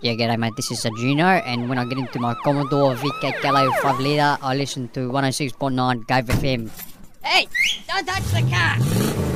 Yeah, g'day mate, this is Juno, and when I get into my Commodore VK Gallo 5 litre, I listen to 106.9 Gove FM. Hey, don't touch the car!